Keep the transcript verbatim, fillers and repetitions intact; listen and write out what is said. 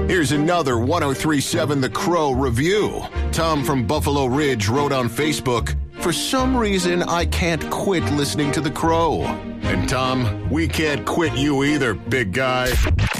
Here's another one oh three point seven The Crow review. Tom from Buffalo Ridge wrote on Facebook, "For some reason, I can't quit listening to The Crow." And Tom, we can't quit you either, big guy.